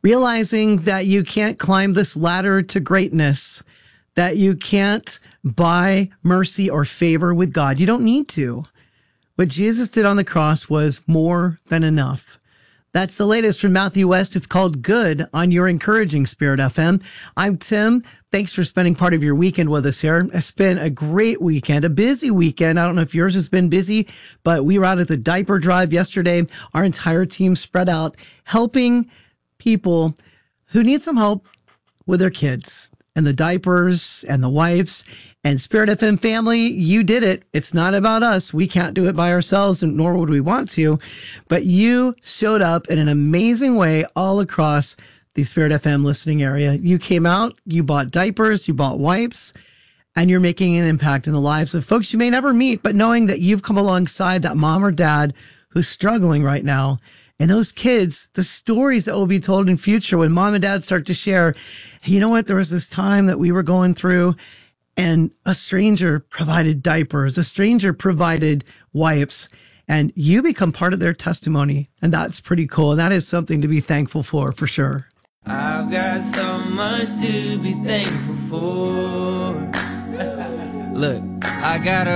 realizing that you can't climb this ladder to greatness, that you can't buy mercy or favor with God. You don't need to. What Jesus did on the cross was more than enough. That's the latest from Matthew West. It's called Good on your Encouraging Spirit FM. I'm Tim. Thanks for spending part of your weekend with us here. It's been a great weekend, a busy weekend. I don't know if yours has been busy, but we were out at the diaper drive yesterday. Our entire team spread out, helping people who need some help with their kids and the diapers and the wipes. And Spirit FM family, you did it. It's not about us. We can't do it by ourselves, and nor would we want to. But you showed up in an amazing way all across the Spirit FM listening area. You came out, you bought diapers, you bought wipes, and you're making an impact in the lives of folks you may never meet, but knowing that you've come alongside that mom or dad who's struggling right now. And those kids, the stories that will be told in future when mom and dad start to share, hey, you know what? There was this time that we were going through, and a stranger provided diapers, a stranger provided wipes, and you become part of their testimony. And that's pretty cool. And that is something to be thankful for sure. I've got so much to be thankful for. Look, I got a